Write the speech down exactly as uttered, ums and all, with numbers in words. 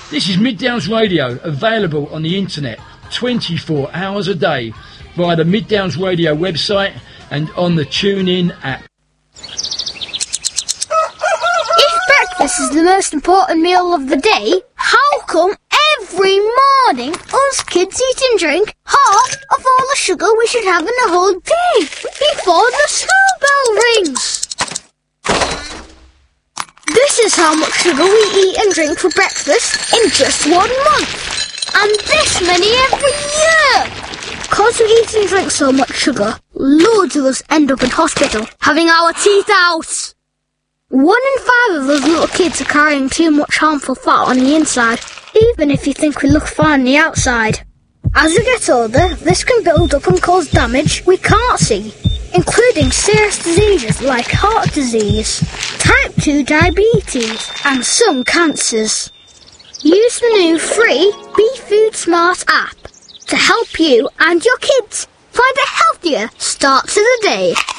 This is Mid Downs Radio, available on the internet twenty-four hours a day via the Mid Downs Radio website and on the TuneIn app. If breakfast is the most important meal of the day, how come every morning us kids eat and drink half of all the sugar we should have in the whole day before the school bell rings? This is how much sugar we eat and drink for breakfast in just one month, and this many every year. Because we eat and drink so much sugar, loads of us end up in hospital having our teeth out. One in five of us little kids are carrying too much harmful fat on the inside, even if you think we look fine on the outside. As we get older, this can build up and cause damage we can't see, including serious diseases like heart disease, type two diabetes, and some cancers. Use the new free Be Food Smart app to help you and your kids find a healthier start to the day.